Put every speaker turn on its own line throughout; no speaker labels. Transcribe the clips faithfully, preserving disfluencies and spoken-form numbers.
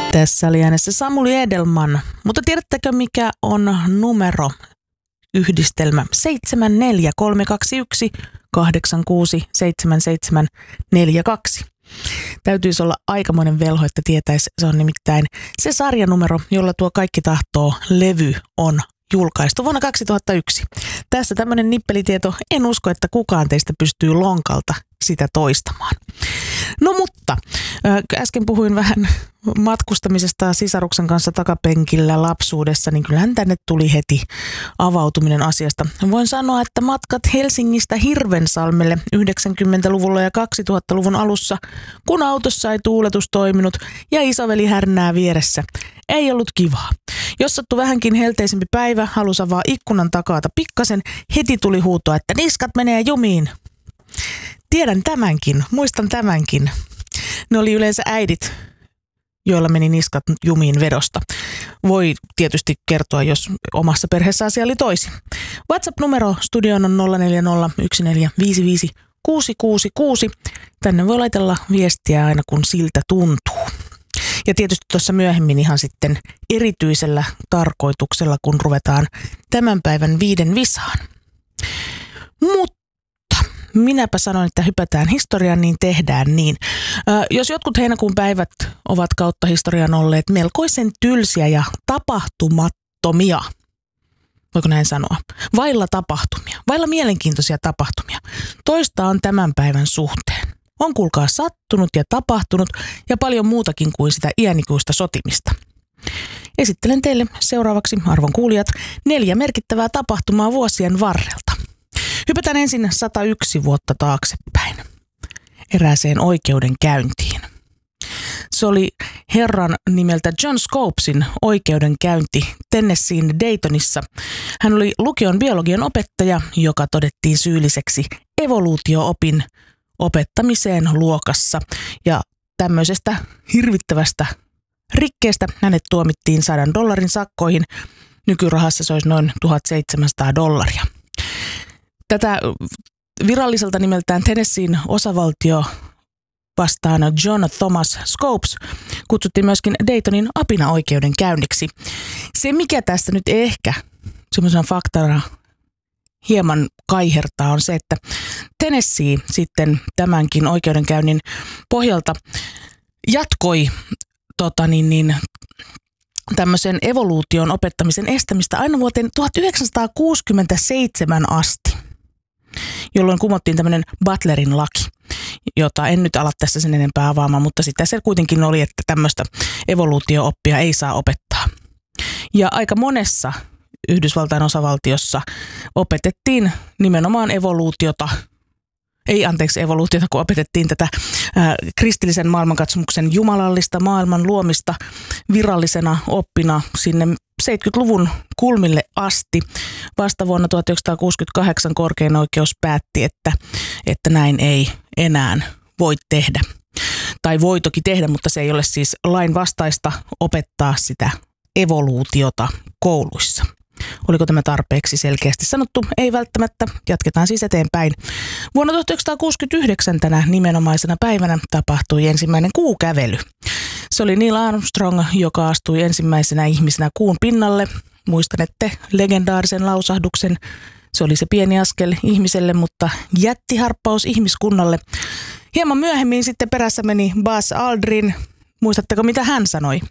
Tässä oli äänessä Samuli Edelman, mutta tiedättekö mikä on numero yhdistelmä seitsemän neljä kolme kaksi yksi kahdeksan kuusi seitsemän seitsemän neljä kaksi? Täytyisi olla aikamoinen velho, että tietäisi. Se on nimittäin se sarjanumero, jolla tuo Kaikki tahtoo -levy on julkaistu vuonna kaksituhattayksi. Tässä tämmöinen nippelitieto. En usko, että kukaan teistä pystyy lonkalta sitä toistamaan. No mutta, äsken puhuin vähän matkustamisesta sisaruksen kanssa takapenkillä lapsuudessa, niin kyllähän tänne tuli heti avautuminen asiasta. Voin sanoa, että matkat Helsingistä Hirvensalmelle yhdeksänkymmentäluvulla ja kaksituhattaluvun alussa, kun autossa ei tuuletus toiminut ja isoveli härnää vieressä, ei ollut kivaa. Jos sattui vähänkin helteisempi päivä, halusi avaa ikkunan takaata pikkasen, heti tuli huutoa, että niskat menee jumiin. Tiedän tämänkin, muistan tämänkin. Ne oli yleensä äidit, joilla meni niskat jumiin vedosta. Voi tietysti kertoa, jos omassa perheessä asia oli toisin. WhatsApp-numero studioon on nolla neljä nolla yksi neljä viisi viisi kuusi kuusi kuusi. Tänne voi laitella viestiä aina kun siltä tuntuu. Ja tietysti tuossa myöhemmin ihan sitten erityisellä tarkoituksella, kun ruvetaan tämän päivän viiden visaan. Mutta minäpä sanoin, että hypätään historiaan, niin tehdään niin. Ö, jos jotkut heinäkuun päivät ovat kautta historian olleet melkoisen tylsiä ja tapahtumattomia, voiko näin sanoa, vailla tapahtumia, vailla mielenkiintoisia tapahtumia, toista on tämän päivän suhteen. On kuulkaa sattunut ja tapahtunut ja paljon muutakin kuin sitä iänikuista sotimista. Esittelen teille seuraavaksi, arvon kuulijat, neljä merkittävää tapahtumaa vuosien varrelta. Hypätään ensin sata yksi vuotta taaksepäin, erääseen oikeudenkäyntiin. Se oli herran nimeltä John Scopesin oikeudenkäynti Tennesseein Daytonissa. Hän oli lukion biologian opettaja, joka todettiin syylliseksi evoluutio-opin opettamiseen luokassa. Ja tämmöisestä hirvittävästä rikkeestä hänet tuomittiin sadan dollarin sakkoihin. Nykyrahassa se olisi noin tuhatseitsemänsataa dollaria. Tätä viralliselta nimeltään Tennesseein osavaltio vastaan John Thomas Scopes kutsuttiin myöskin Daytonin apinaoikeudenkäynniksi. Se, mikä tässä nyt ehkä semmoisena faktana hieman kaihertaa, on se, että Tennessee sitten tämänkin oikeudenkäynnin pohjalta jatkoi tota niin, niin, tämmöisen evoluution opettamisen estämistä aina vuoteen tuhatyhdeksänsataakuusikymmentäseitsemän asti, jolloin kumottiin tämmöinen Butlerin laki, jota en nyt ala tässä sen enempää avaamaan, mutta sitä se kuitenkin oli, että tämmöistä evoluutio-oppia ei saa opettaa. Ja aika monessa Yhdysvaltain osavaltiossa opetettiin nimenomaan evoluutiota, ei anteeksi evoluutiota, kun opetettiin tätä ää, kristillisen maailmankatsomuksen jumalallista maailman luomista virallisena oppina sinne seitsemänkymmentäluvun kulmille asti. Vasta vuonna tuhatyhdeksänsataakuusikymmentäkahdeksan korkein oikeus päätti, että, että näin ei enää voi tehdä. Tai voi toki tehdä, mutta se ei ole siis lain vastaista opettaa sitä evoluutiota kouluissa. Oliko tämä tarpeeksi selkeästi sanottu? Ei välttämättä. Jatketaan siis eteenpäin. Vuonna tuhatyhdeksänsataakuusikymmentäyhdeksän tänä nimenomaisena päivänä tapahtui ensimmäinen kuukävely. Se oli Neil Armstrong, joka astui ensimmäisenä ihmisenä kuun pinnalle. Muistanette legendaarisen lausahduksen. Se oli se pieni askel ihmiselle, mutta jättiharppaus ihmiskunnalle. Hieman myöhemmin sitten perässä meni Buzz Aldrin. Muistatteko, mitä hän sanoi?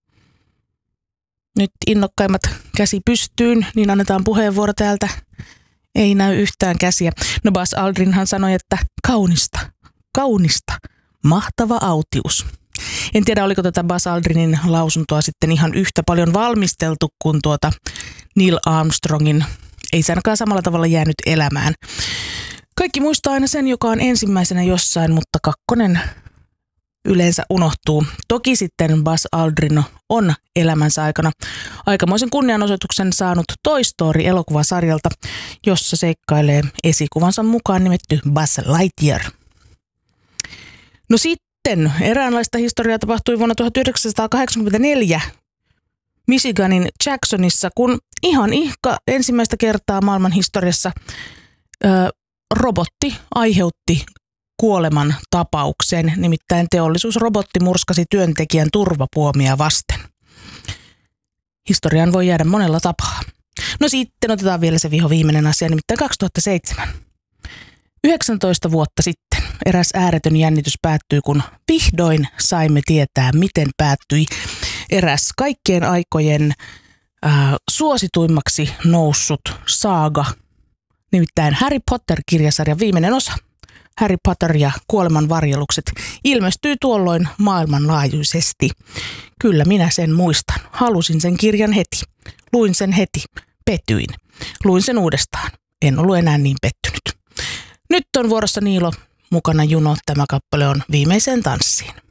Nyt innokkaimmat käsi pystyyn, niin annetaan puheenvuoro täältä. Ei näy yhtään käsiä. No Buzz Aldrinhan sanoi, että kaunista, kaunista, mahtava autius. En tiedä, oliko tätä Buzz Aldrinin lausuntoa sitten ihan yhtä paljon valmisteltu kuin tuota Neil Armstrongin. Ei se ainakaan samalla tavalla jäänyt elämään. Kaikki muistaa aina sen, joka on ensimmäisenä jossain, mutta kakkonen yleensä unohtuu. Toki sitten Buzz Aldrin on elämänsä aikana aikamoisen kunnianosoituksen saanut Toy Story-elokuvasarjalta, jossa seikkailee esikuvansa mukaan nimetty Buzz Lightyear. No sitten eräänlaista historiaa tapahtui vuonna tuhatyhdeksänsataakahdeksankymmentäneljä Michiganin Jacksonissa, kun ihan ihka ensimmäistä kertaa maailman historiassa ö, robotti aiheutti kuoleman tapauksen, nimittäin teollisuusrobotti murskasi työntekijän turvapuomia vasten. Historiaan voi jäädä monella tapaa. No sitten otetaan vielä se viho viimeinen asia, nimittäin kaksituhattaseitsemän. yhdeksäntoista vuotta sitten eräs ääretön jännitys päättyi, kun vihdoin saimme tietää, miten päättyi eräs kaikkien aikojen äh, suosituimmaksi noussut saaga, nimittäin Harry Potter-kirjasarjan viimeinen osa. Harry Potter ja kuoleman varjelukset ilmestyy tuolloin maailmanlaajuisesti. Kyllä minä sen muistan. Halusin sen kirjan heti. Luin sen heti. Petyin. Luin sen uudestaan. En ollut enää niin pettynyt. Nyt on vuorossa Niilo, mukana Juno. Tämä kappale on Viimeiseen tanssiin.